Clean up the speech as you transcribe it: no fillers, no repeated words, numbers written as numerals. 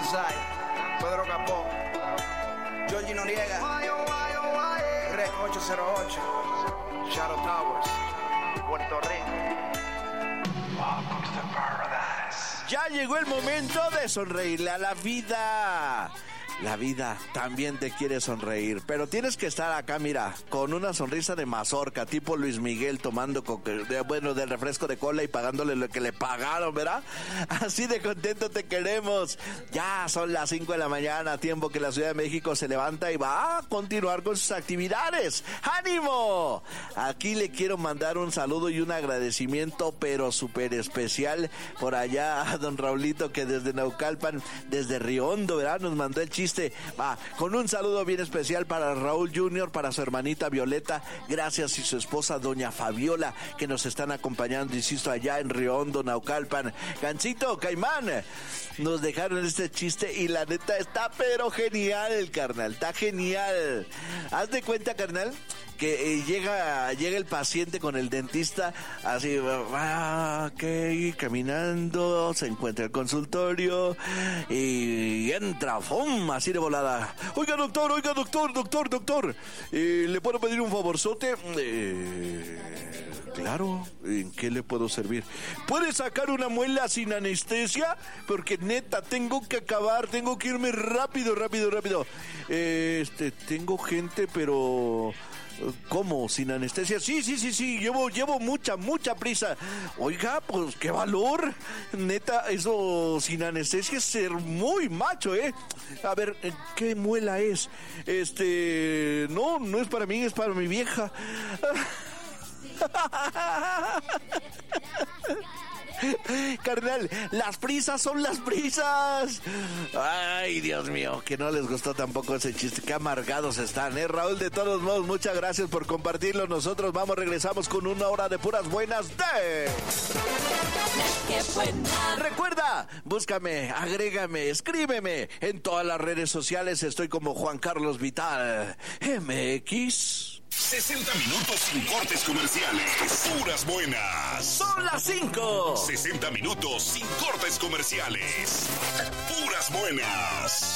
Kansai, Pedro Capó, Georgie Noriega, Rec 808, Shadow Towers, Puerto Rico. Welcome to paradise. Ya llegó el momento de sonreírle a la vida. La vida también te quiere sonreír, pero tienes que estar acá, mira, con una sonrisa de mazorca, tipo Luis Miguel tomando del refresco de cola y pagándole lo que le pagaron, ¿verdad? Así de contento te queremos. Ya son las 5 de la mañana, tiempo que la Ciudad de México se levanta y va a continuar con sus actividades. ¡Ánimo! Aquí le quiero mandar un saludo y un agradecimiento, pero súper especial por allá a don Raulito, que desde Naucalpan, desde Río Hondo, ¿verdad? Nos mandó el chiste. Va, con un saludo bien especial para Raúl Jr., para su hermanita Violeta, gracias, y su esposa doña Fabiola, que nos están acompañando, insisto, allá en Río Hondo, Naucalpan. Gancito, Caimán, nos dejaron este chiste y la neta está pero genial, carnal, está genial. Haz de cuenta, carnal, que llega el paciente con el dentista, así, ok, caminando, se encuentra el consultorio y entra, ¡fum!, así de volada. Oiga, doctor, ¿le puedo pedir un favorzote? Claro, ¿en qué le puedo servir? ¿Puede sacar una muela sin anestesia? Porque neta, tengo que acabar, tengo que irme rápido. Tengo gente, pero... ¿cómo? ¿Sin anestesia? Sí, llevo mucha prisa. Oiga, pues qué valor. Neta, eso sin anestesia es ser muy macho, ¿eh? A ver, ¿qué muela es? No es para mí, es para mi vieja. Carnal, las prisas son las prisas. Ay, Dios mío, que no les gustó tampoco ese chiste. Qué amargados están, Raúl. De todos modos, muchas gracias por compartirlo. Nosotros regresamos con una hora de puras buenas de... ¡Qué buena! Recuerda, búscame, agrégame, escríbeme. En todas las redes sociales estoy como Juan Carlos Vital MX. 60 minutos sin cortes comerciales. Puras buenas. Son las 5. 60 minutos sin cortes comerciales. Puras buenas.